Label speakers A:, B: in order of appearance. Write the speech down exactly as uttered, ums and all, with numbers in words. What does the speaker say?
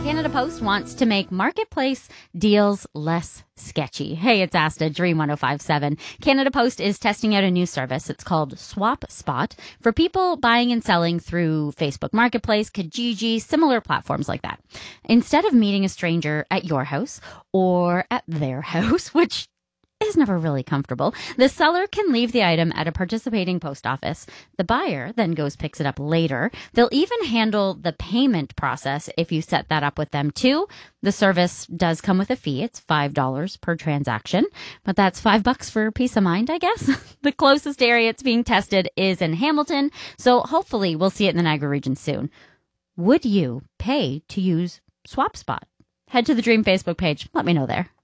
A: Canada Post wants to make marketplace deals less sketchy. Hey, it's Asta, Dream one oh five point seven. Canada Post is testing out a new service. It's called Swap Spot for people buying and selling through Facebook Marketplace, Kijiji, similar platforms like that. Instead of meeting a stranger at your house or at their house, which is never really comfortable, the seller can leave the item at a participating post office. The buyer then goes picks it up later. They'll even handle the payment process if you set that up with them too. The service does come with a fee. It's five dollars per transaction, but that's five bucks for peace of mind, I guess. The closest area it's being tested is in Hamilton, so hopefully we'll see it in the Niagara region soon. Would you pay to use SwapSpot? Head to the Dream Facebook page. Let me know there.